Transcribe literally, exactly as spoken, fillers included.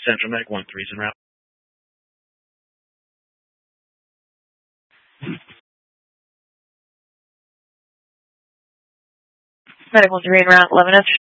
Central Medic one three is en route. Medic one three en route, eleven inch.